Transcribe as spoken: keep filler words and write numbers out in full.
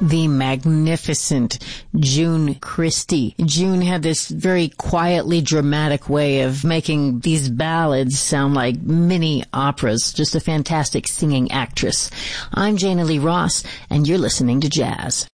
The magnificent June Christy. June had this very quietly dramatic way of making these ballads sound like mini operas. Just a fantastic singing actress. I'm Jana Lee Ross, and you're listening to Jazz.